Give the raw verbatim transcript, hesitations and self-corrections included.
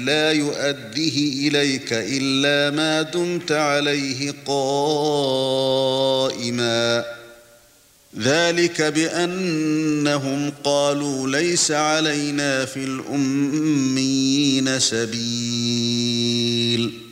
لا يؤديه إليك إلا ما دمت عليه قائما ذلك بأنهم قالوا ليس علينا في الأميين سبيل